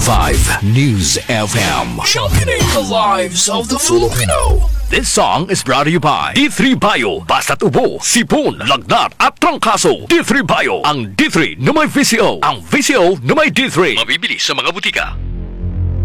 95 News FM. Sharpening the lives of the Filipino. This song is brought to you by D3 Bio. Basta't ubo, sipon, lagnat at trangkaso. D3 Bio. Ang D3 na may VCO. Ang VCO na may D3. Mabibili sa mga butika.